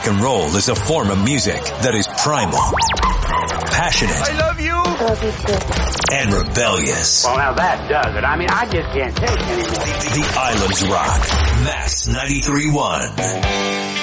rock and roll is a form of music that is primal, passionate. I love you. Love you too. And rebellious. Well, now that does it. I mean, I just can't take anymore. The Islands Rock. Max 93.1.